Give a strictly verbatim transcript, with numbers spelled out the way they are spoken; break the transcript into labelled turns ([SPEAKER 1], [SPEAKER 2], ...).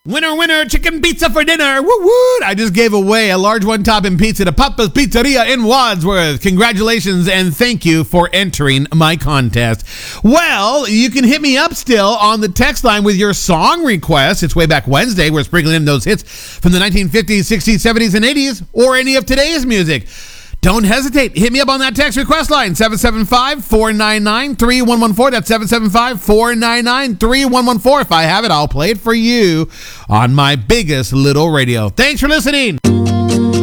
[SPEAKER 1] Winner, winner, chicken pizza for dinner. Woo woo! I just gave away a large one-topping pizza to Papa's Pizzeria in Wadsworth. Congratulations and thank you for entering my contest. Well, you can hit me up still on the text line with your song requests. It's Way Back Wednesday. We're sprinkling in those hits from the nineteen fifties, sixties, seventies, and eighties, or any of today's music. Don't hesitate. Hit me up on that text request line, seven seven five, four nine nine, three one one four. That's seven seven five, four nine nine, three one one four. If I have it, I'll play it for you on my biggest little radio. Thanks for listening.